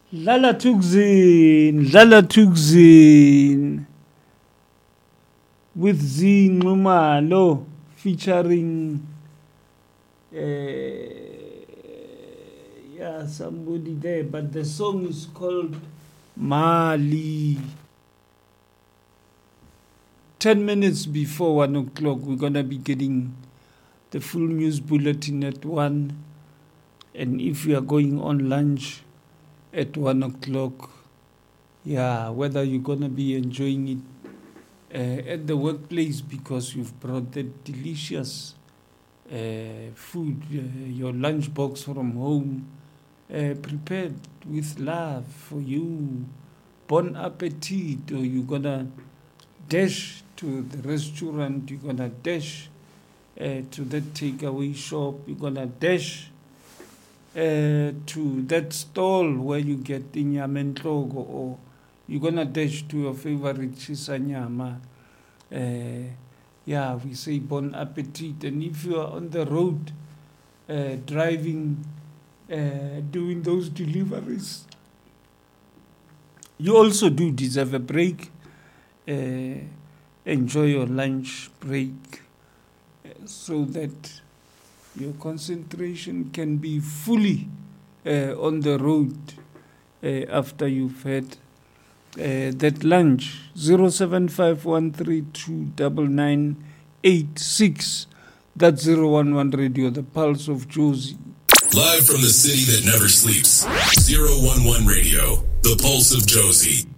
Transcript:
Lala Tukzin with Zin Numalo featuring somebody there, but the song is called Mali. 10 minutes before 1 o'clock, we're going to be getting the full news bulletin at 1. And if we are going on lunch at 1 o'clock, whether you're going to be enjoying it at the workplace because you've brought the delicious food, your lunch box from home, prepared with love for you. Bon appetit, or you're going to dash to the restaurant, you're going to dash to that takeaway shop, you're going to dash to that stall where you get inyama enhloko, or you're going to dash to your favorite chisanyama. We say bon appetit. And if you are on the road driving, doing those deliveries, you also do deserve a break. Enjoy your lunch break so that your concentration can be fully on the road after you've had that lunch. 0751329986. That's 011 Radio, the Pulse of Jozi. Live from the city that never sleeps. 011 Radio, the Pulse of Jozi.